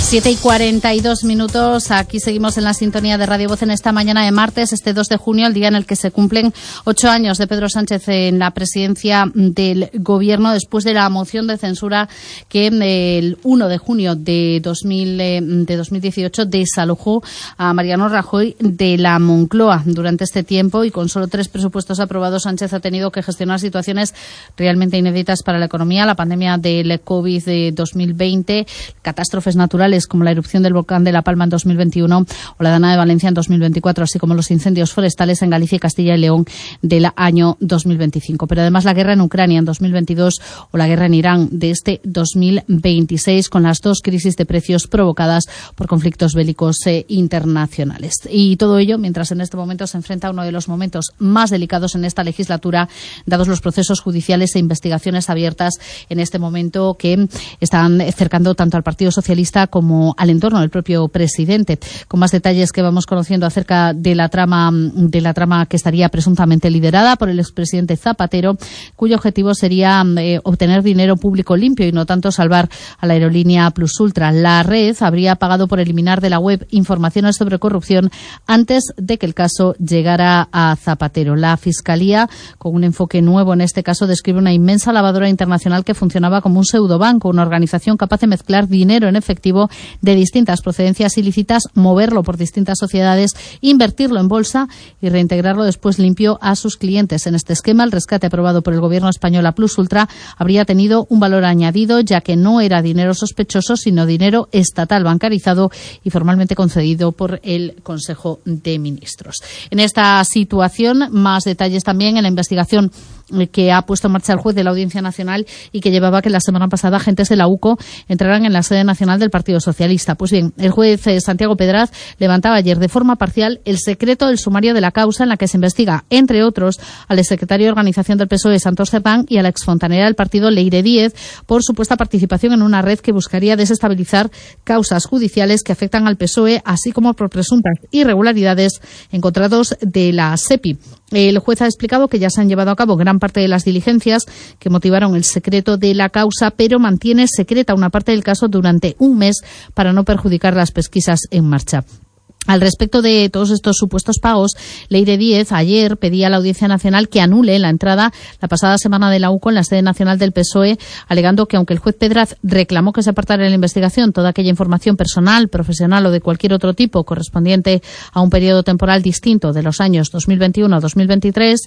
7:42. Aquí seguimos en la sintonía de Radio Voz en esta mañana de martes, este 2 de junio, el día en el que se cumplen 8 años de Pedro Sánchez en la presidencia del Gobierno, después de la moción de censura que el 1 de junio de 2018 desalojó a Mariano Rajoy de la Moncloa. Durante este tiempo y con solo 3 presupuestos aprobados, Sánchez ha tenido que gestionar situaciones realmente inéditas para la economía: la pandemia del COVID de 2020, catástrofes naturales como la erupción del volcán de La Palma en 2021 o la Dana de Valencia en 2024, así como los incendios forestales en Galicia, Castilla y León del año 2025. Pero además la guerra en Ucrania en 2022 o la guerra en Irán de este 2026, con las 2 crisis de precios provocadas por conflictos bélicos internacionales. Y todo ello mientras en este momento se enfrenta a uno de los momentos más delicados en esta legislatura, dados los procesos judiciales e investigaciones abiertas en este momento que están cercando tanto al Partido Socialista como al entorno del propio presidente. Con más detalles que vamos conociendo acerca de la trama que estaría presuntamente liderada por el expresidente Zapatero, cuyo objetivo sería obtener dinero público limpio y no tanto salvar a la aerolínea Plus Ultra. La red habría pagado por eliminar de la web informaciones sobre corrupción antes de que el caso llegara a Zapatero. La Fiscalía, con un enfoque nuevo en este caso, describe una inmensa lavadora internacional que funcionaba como un pseudobanco, una organización capaz de mezclar dinero en efectivo de distintas procedencias ilícitas, moverlo por distintas sociedades, invertirlo en bolsa y reintegrarlo después limpio a sus clientes. En este esquema, el rescate aprobado por el Gobierno español a Plus Ultra habría tenido un valor añadido, ya que no era dinero sospechoso, sino dinero estatal bancarizado y formalmente concedido por el Consejo de Ministros. En esta situación, más detalles también en la investigación que ha puesto en marcha el juez de la Audiencia Nacional y que llevaba que la semana pasada agentes de la UCO entraran en la sede nacional del Partido Socialista. Pues bien, el juez Santiago Pedraz levantaba ayer de forma parcial el secreto del sumario de la causa en la que se investiga, entre otros, al exsecretario de Organización del PSOE, Santos Cerdán, y a la exfontanera del partido, Leire Díez, por supuesta participación en una red que buscaría desestabilizar causas judiciales que afectan al PSOE, así como por presuntas irregularidades en contratos de la SEPI. El juez ha explicado que ya se han llevado a cabo gran parte de las diligencias que motivaron el secreto de la causa, pero mantiene secreta una parte del caso durante un mes para no perjudicar las pesquisas en marcha. Al respecto de todos estos supuestos pagos, Leire Díez ayer pedía a la Audiencia Nacional que anule la entrada la pasada semana de la UCO en la sede nacional del PSOE, alegando que aunque el juez Pedraz reclamó que se apartara de la investigación toda aquella información personal, profesional o de cualquier otro tipo correspondiente a un periodo temporal distinto de los años 2021-2023,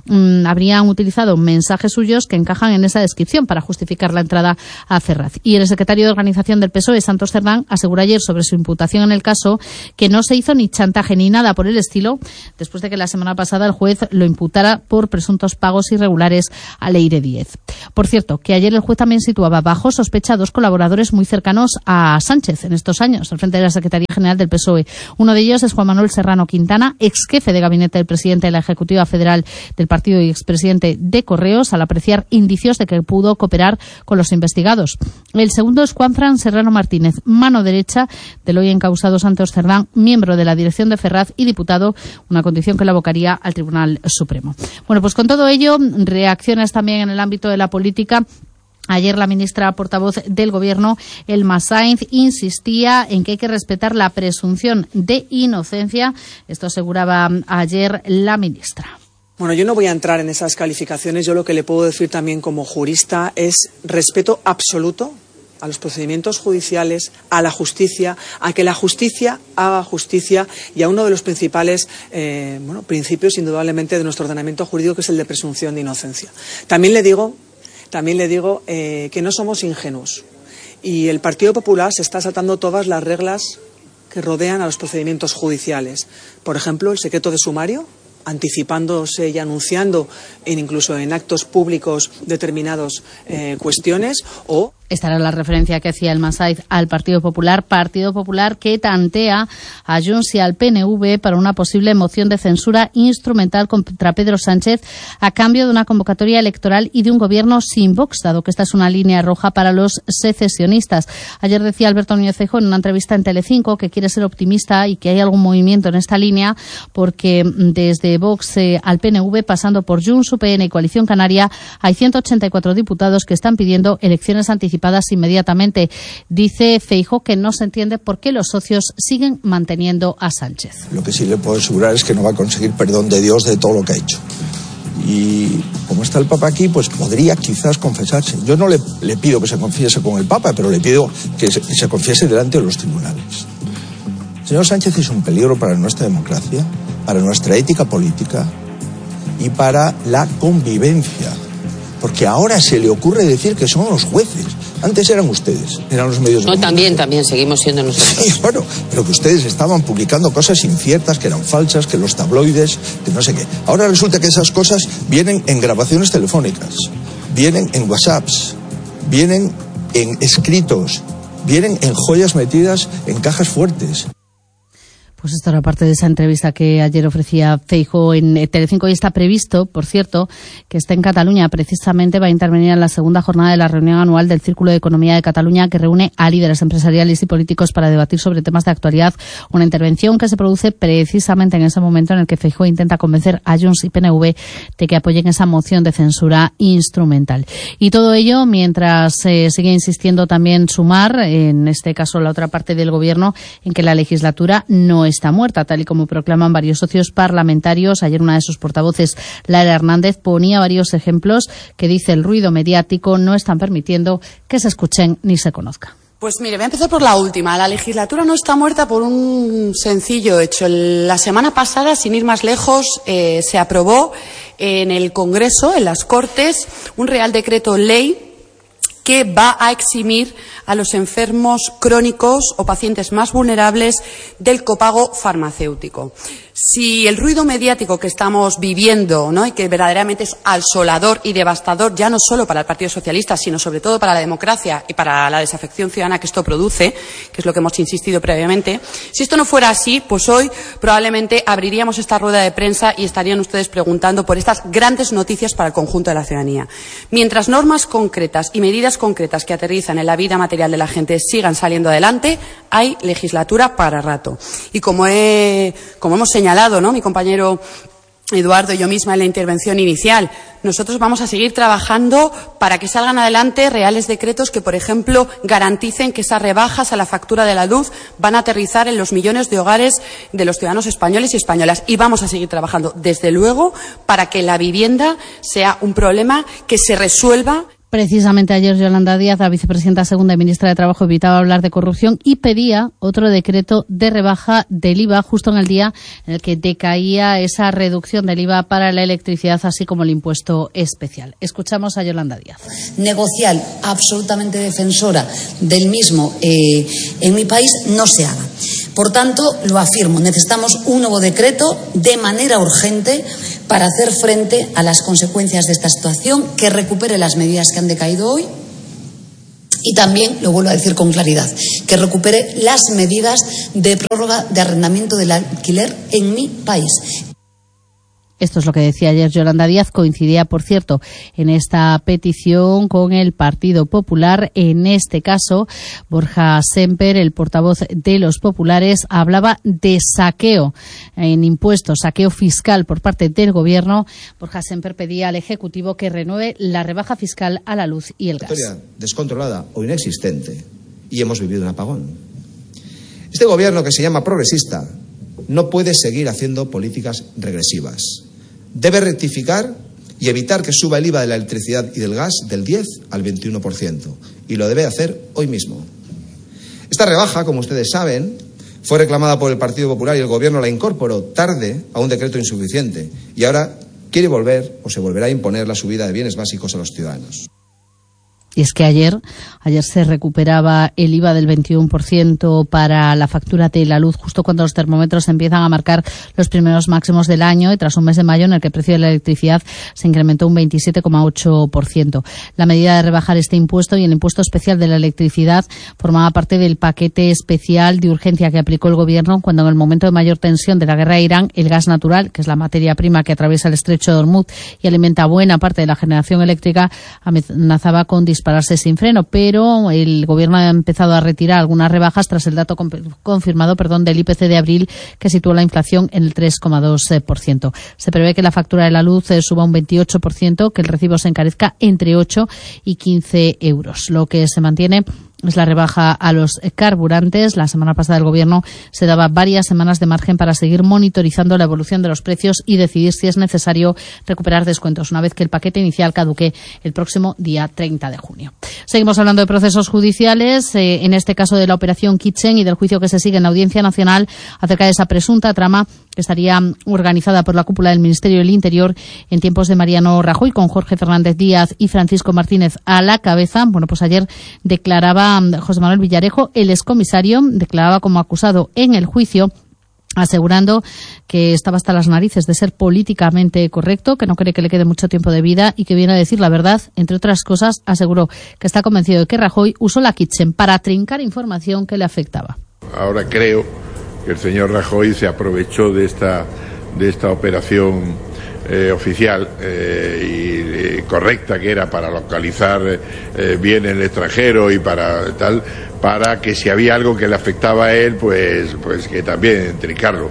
habrían utilizado mensajes suyos que encajan en esa descripción para justificar la entrada a Ferraz. Y el secretario de Organización del PSOE, Santos Cerdán, aseguró ayer sobre su imputación en el caso que no se hizo ni chantaje ni nada por el estilo, después de que la semana pasada el juez lo imputara por presuntos pagos irregulares a Leire Díez. Por cierto, que ayer el juez también situaba bajo sospecha a 2 colaboradores muy cercanos a Sánchez en estos años, al frente de la Secretaría General del PSOE. Uno de ellos es Juan Manuel Serrano Quintana, ex jefe de gabinete del presidente de la Ejecutiva Federal del partido y expresidente de Correos, al apreciar indicios de que pudo cooperar con los investigados. El segundo es Juanfran Serrano Martínez, mano derecha del hoy encausado Santos Cerdán, miembro de la dirección de Ferraz y diputado, una condición que la abocaría al Tribunal Supremo. Bueno, pues con todo ello, reacciones también en el ámbito de la política. Ayer la ministra portavoz del Gobierno, Elma Sainz, insistía en que hay que respetar la presunción de inocencia. Esto aseguraba ayer la ministra. Bueno, yo no voy a entrar en esas calificaciones. Yo lo que le puedo decir también como jurista es respeto absoluto a los procedimientos judiciales, a la justicia, a que la justicia haga justicia y a uno de los principales principios, indudablemente, de nuestro ordenamiento jurídico, que es el de presunción de inocencia. También le digo que no somos ingenuos y el Partido Popular se está saltando todas las reglas que rodean a los procedimientos judiciales. Por ejemplo, el secreto de sumario, anticipándose y anunciando incluso en actos públicos determinadas cuestiones, o Esta era la referencia que hacía Elma Sainz al Partido Popular que tantea a Junts y al PNV para una posible moción de censura instrumental contra Pedro Sánchez a cambio de una convocatoria electoral y de un gobierno sin Vox, dado que esta es una línea roja para los secesionistas. Ayer decía Alberto Núñez Feijóo en una entrevista en Telecinco que quiere ser optimista y que hay algún movimiento en esta línea porque desde Vox al PNV, pasando por Junts, UPN y Coalición Canaria, hay 184 diputados que están pidiendo elecciones anticipadas anticipadas inmediatamente. Dice Feijóo que no se entiende por qué los socios siguen manteniendo a Sánchez. Lo que sí le puedo asegurar es que no va a conseguir perdón de Dios de todo lo que ha hecho. Y como está el Papa aquí, pues podría quizás confesarse. Yo no le pido que se confiese con el Papa, pero le pido que se confiese delante de los tribunales. El señor Sánchez es un peligro para nuestra democracia, para nuestra ética política y para la convivencia. Porque ahora se le ocurre decir que son los jueces. Antes eran ustedes, eran los medios de comunicación. También seguimos siendo nosotros. Sí, bueno, pero que ustedes estaban publicando cosas inciertas, que eran falsas, que los tabloides, que no sé qué. Ahora resulta que esas cosas vienen en grabaciones telefónicas, vienen en WhatsApps, vienen en escritos, vienen en joyas metidas en cajas fuertes. Pues esto era parte de esa entrevista que ayer ofrecía Feijóo en Telecinco y está previsto, por cierto, que esté en Cataluña. Precisamente va a intervenir en la segunda jornada de la reunión anual del Círculo de Economía de Cataluña, que reúne a líderes empresariales y políticos para debatir sobre temas de actualidad. Una intervención que se produce precisamente en ese momento en el que Feijóo intenta convencer a Junts y PNV de que apoyen esa moción de censura instrumental. Y todo ello mientras sigue insistiendo también Sumar, en este caso la otra parte del Gobierno, en que la legislatura no está muerta, tal y como proclaman varios socios parlamentarios. Ayer una de sus portavoces, Lara Hernández, ponía varios ejemplos que, dice, el ruido mediático no están permitiendo que se escuchen ni se conozcan. Pues mire, voy a empezar por la última. La legislatura no está muerta por un sencillo hecho. La semana pasada, sin ir más lejos, se aprobó en el Congreso, en las Cortes, un Real Decreto Ley que va a eximir a los enfermos crónicos o pacientes más vulnerables del copago farmacéutico. Si el ruido mediático que estamos viviendo, ¿no?, y que verdaderamente es asolador y devastador, ya no solo para el Partido Socialista, sino sobre todo para la democracia y para la desafección ciudadana que esto produce, que es lo que hemos insistido previamente, si esto no fuera así, pues hoy probablemente abriríamos esta rueda de prensa y estarían ustedes preguntando por estas grandes noticias para el conjunto de la ciudadanía. Mientras normas concretas y medidas concretas que aterrizan en la vida material de la gente sigan saliendo adelante, hay legislatura para rato. Y como hemos señalado, ¿no?, mi compañero Eduardo y yo misma en la intervención inicial, nosotros vamos a seguir trabajando para que salgan adelante reales decretos que, por ejemplo, garanticen que esas rebajas a la factura de la luz van a aterrizar en los millones de hogares de los ciudadanos españoles y españolas. Y vamos a seguir trabajando, desde luego, para que la vivienda sea un problema que se resuelva. Precisamente ayer Yolanda Díaz, la vicepresidenta segunda y ministra de Trabajo, evitaba hablar de corrupción y pedía otro decreto de rebaja del IVA justo en el día en el que decaía esa reducción del IVA para la electricidad, así como el impuesto especial. Escuchamos a Yolanda Díaz. Negocial absolutamente defensora del mismo en mi país no se haga. Por tanto, lo afirmo, necesitamos un nuevo decreto de manera urgente para hacer frente a las consecuencias de esta situación, que recupere las medidas que han decaído hoy y también, lo vuelvo a decir con claridad, que recupere las medidas de prórroga de arrendamiento del alquiler en mi país. Esto es lo que decía ayer Yolanda Díaz. Coincidía, por cierto, en esta petición con el Partido Popular. En este caso, Borja Sémper, el portavoz de los populares, hablaba de saqueo en impuestos, saqueo fiscal por parte del Gobierno. Borja Sémper pedía al Ejecutivo que renueve la rebaja fiscal a la luz y el gas. Historia descontrolada o inexistente, y hemos vivido un apagón. Este Gobierno, que se llama progresista, no puede seguir haciendo políticas regresivas. Debe rectificar y evitar que suba el IVA de la electricidad y del gas del 10 al 21%. Y lo debe hacer hoy mismo. Esta rebaja, como ustedes saben, fue reclamada por el Partido Popular y el Gobierno la incorporó tarde a un decreto insuficiente. Y ahora quiere volver o se volverá a imponer la subida de bienes básicos a los ciudadanos. Y es que ayer se recuperaba el IVA del 21% para la factura de la luz, justo cuando los termómetros empiezan a marcar los primeros máximos del año, y tras un mes de mayo en el que el precio de la electricidad se incrementó un 27,8%. La medida de rebajar este impuesto y el impuesto especial de la electricidad formaba parte del paquete especial de urgencia que aplicó el Gobierno cuando, en el momento de mayor tensión de la guerra de Irán, el gas natural, que es la materia prima que atraviesa el estrecho de Hormuz y alimenta buena parte de la generación eléctrica, amenazaba con disparar dispararse sin freno, pero el Gobierno ha empezado a retirar algunas rebajas tras el dato confirmado del IPC de abril, que situó la inflación en el 3,2%. Se prevé que la factura de la luz suba un 28%, que el recibo se encarezca entre 8 y 15 euros. Lo que se mantiene es la rebaja a los carburantes. La semana pasada el Gobierno se daba varias semanas de margen para seguir monitorizando la evolución de los precios y decidir si es necesario recuperar descuentos una vez que el paquete inicial caduque el próximo día 30 de junio. Seguimos hablando de procesos judiciales, en este caso de la operación Kitchen y del juicio que se sigue en la Audiencia Nacional acerca de esa presunta trama que estaría organizada por la cúpula del Ministerio del Interior en tiempos de Mariano Rajoy, con Jorge Fernández Díaz y Francisco Martínez a la cabeza. Bueno, pues ayer declaraba José Manuel Villarejo, el excomisario, declaraba como acusado en el juicio, asegurando que estaba hasta las narices de ser políticamente correcto, que no cree que le quede mucho tiempo de vida y que viene a decir la verdad. Entre otras cosas, aseguró que está convencido de que Rajoy usó la Kitchen para trincar información que le afectaba. Ahora creo que el señor Rajoy se aprovechó de esta operación oficial y correcta, que era para localizar bien en el extranjero y para que si había algo que le afectaba a él, pues que también trincarlo.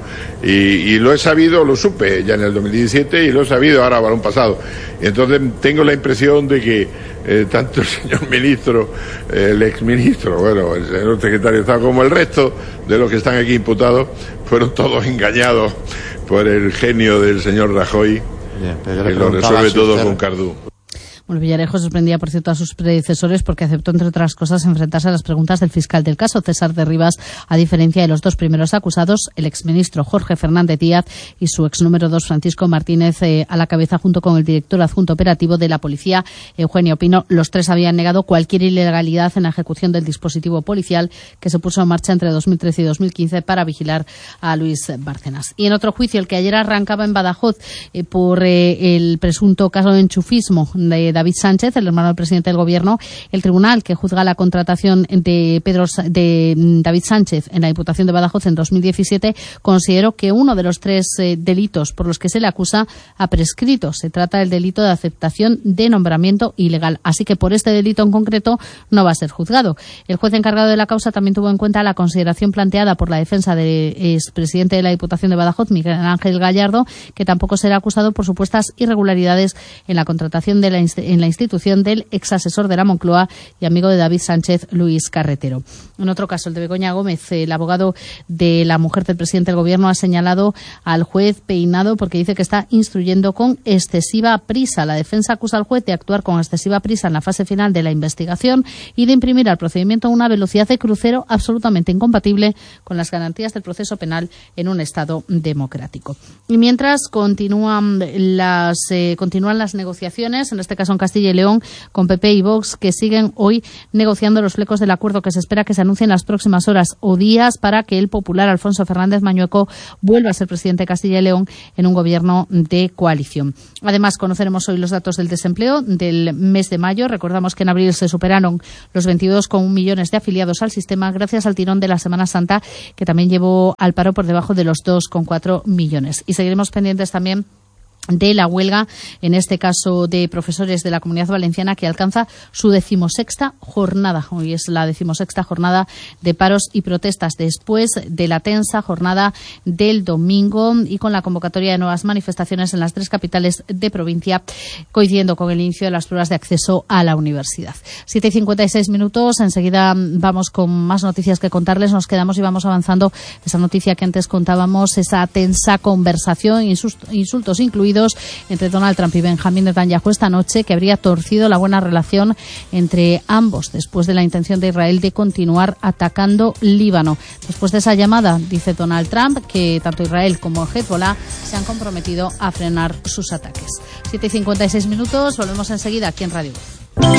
Y lo he sabido, lo supe ya en el 2017 y lo he sabido ahora balón pasado. Y entonces tengo la impresión de que tanto el señor ministro, el exministro, bueno, el señor secretario de Estado, como el resto de los que están aquí imputados, fueron todos engañados por el genio del señor Rajoy, que lo resuelve todo con Cardú. Bueno, Villarejo sorprendía, por cierto, a sus predecesores porque aceptó, entre otras cosas, enfrentarse a las preguntas del fiscal del caso, César de Rivas, a diferencia de los dos primeros acusados, el exministro Jorge Fernández Díaz y su ex número 2, Francisco Martínez, a la cabeza, junto con el director adjunto operativo de la policía, Eugenio Pino. Los tres habían negado cualquier ilegalidad en la ejecución del dispositivo policial que se puso en marcha entre 2013 y 2015 para vigilar a Luis Bárcenas. Y en otro juicio, el que ayer arrancaba en Badajoz por el presunto caso de enchufismo de David Sánchez, el hermano del presidente del Gobierno, el tribunal que juzga la contratación de David Sánchez en la Diputación de Badajoz en 2017 consideró que uno de los tres delitos por los que se le acusa ha prescrito. Se trata del delito de aceptación de nombramiento ilegal. Así que por este delito en concreto no va a ser juzgado. El juez encargado de la causa también tuvo en cuenta la consideración planteada por la defensa del expresidente de la Diputación de Badajoz, Miguel Ángel Gallardo, que tampoco será acusado por supuestas irregularidades en la contratación en la institución del exasesor de la Moncloa y amigo de David Sánchez, Luis Carretero. En otro caso, el de Begoña Gómez, el abogado de la mujer del presidente del Gobierno, ha señalado al juez Peinado porque dice que está instruyendo con excesiva prisa. La defensa acusa al juez de actuar con excesiva prisa en la fase final de la investigación y de imprimir al procedimiento una velocidad de crucero absolutamente incompatible con las garantías del proceso penal en un Estado democrático. Y mientras continúan las negociaciones, en este caso en Castilla y León, con PP y Vox, que siguen hoy negociando los flecos del acuerdo que se espera que se anuncie en las próximas horas o días para que el popular Alfonso Fernández Mañueco vuelva a ser presidente de Castilla y León en un gobierno de coalición. Además, conoceremos hoy los datos del desempleo del mes de mayo. Recordamos que en abril se superaron los 22,1 millones de afiliados al sistema gracias al tirón de la Semana Santa, que también llevó al paro por debajo de los 2,4 millones. Y seguiremos pendientes también de la huelga, en este caso de profesores de la Comunidad Valenciana, que alcanza su 16ª jornada. Hoy es la 16ª jornada de paros y protestas después de la tensa jornada del domingo y con la convocatoria de nuevas manifestaciones en las 3 capitales de provincia, coincidiendo con el inicio de las pruebas de acceso a la universidad. 7:56. Enseguida vamos con más noticias que contarles. Nos quedamos y vamos avanzando esa noticia que antes contábamos, esa tensa conversación, insultos incluidos, entre Donald Trump y Benjamín Netanyahu esta noche, que habría torcido la buena relación entre ambos después de la intención de Israel de continuar atacando Líbano. Después de esa llamada, dice Donald Trump que tanto Israel como Hezbollah se han comprometido a frenar sus ataques. 7:56. Volvemos enseguida aquí en Radio Voz.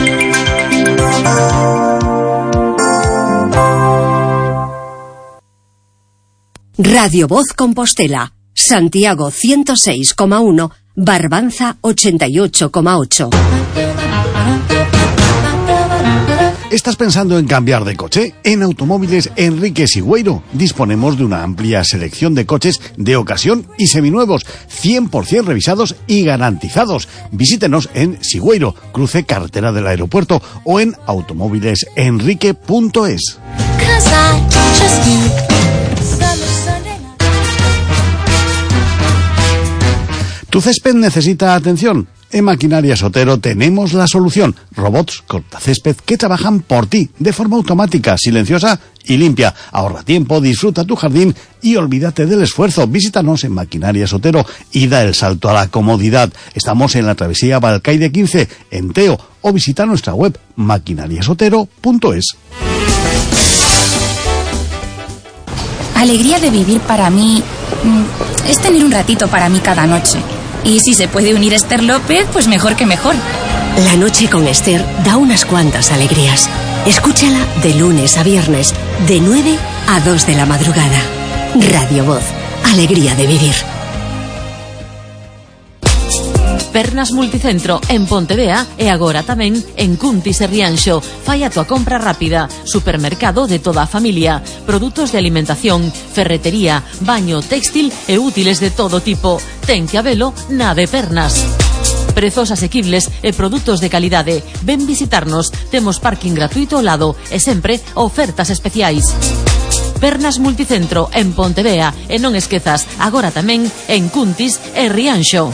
Radio Voz Compostela, Santiago 106,1, Barbanza 88,8. ¿Estás pensando en cambiar de coche? En Automóviles Enrique Sigüeiro disponemos de una amplia selección de coches de ocasión y seminuevos, 100% revisados y garantizados. Visítenos en Sigüeiro, cruce carretera del aeropuerto, o en automóvilesenrique.es. ¿Tu césped necesita atención? En Maquinarias Otero tenemos la solución. Robots cortacésped que trabajan por ti de forma automática, silenciosa y limpia. Ahorra tiempo, disfruta tu jardín y olvídate del esfuerzo. Visítanos en Maquinarias Otero y da el salto a la comodidad. Estamos en la travesía Balcaide 15, en Teo, o visita nuestra web maquinariasotero.es. Alegría de vivir para mí es tener un ratito para mí cada noche. Y si se puede unir Esther López, pues mejor que mejor. La noche con Esther da unas cuantas alegrías. Escúchala de lunes a viernes, de 9 a 2 de la madrugada. Radio Voz, alegría de vivir. Pernas Multicentro en Pontevea e agora tamén en Cuntis e Rianxo. Fai a tua compra rápida. Supermercado de toda a familia. Produtos de alimentación, ferretería, baño, textil e útiles de todo tipo. Ten que habelo na de Pernas. Prezos asequibles e produtos de calidade. Ven visitarnos. Temos parking gratuito ao lado e sempre ofertas especiais. Pernas Multicentro en Pontevea e non esquezas, agora tamén en Cuntis e Rianxo.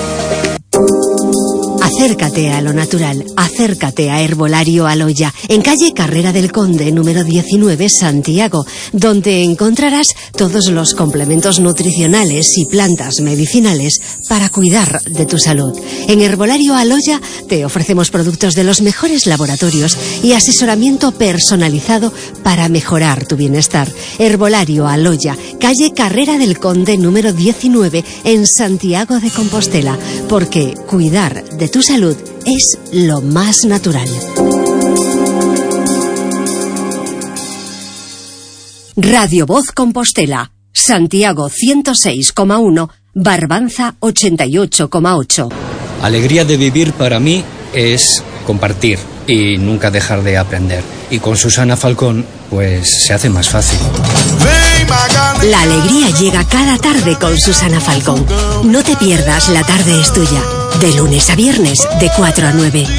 Acércate a lo natural, acércate a Herbolario Aloya, en calle Carrera del Conde, número 19, Santiago, donde encontrarás todos los complementos nutricionales y plantas medicinales para cuidar de tu salud. En Herbolario Aloya te ofrecemos productos de los mejores laboratorios y asesoramiento personalizado para mejorar tu bienestar. Herbolario Aloya, calle Carrera del Conde, número 19, en Santiago de Compostela, porque cuidar de tu salud es lo más natural. Radio Voz Compostela, Santiago 106,1, Barbanza 88,8. Alegría de vivir para mí es compartir y nunca dejar de aprender. Y con Susana Falcón, pues se hace más fácil. La alegría llega cada tarde con Susana Falcón. No te pierdas La Tarde es Tuya, de lunes a viernes, de 4 a 9.